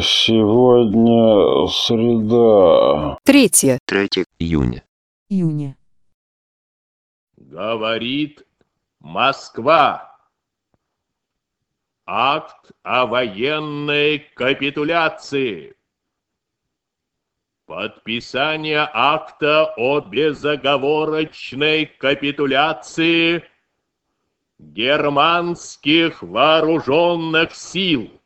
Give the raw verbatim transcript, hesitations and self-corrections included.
Сегодня среда. Третье. третье июня. Июня. Говорит Москва. Акт о военной капитуляции. Подписание акта о безоговорочной капитуляции германских вооруженных сил.